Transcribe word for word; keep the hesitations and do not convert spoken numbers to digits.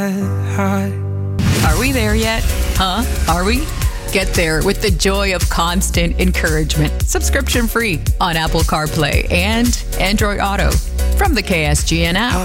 high. Are we there yet? Huh? Are we? Get there with the joy of constant encouragement. Subscription free on Apple CarPlay and Android Auto from the K S G N app.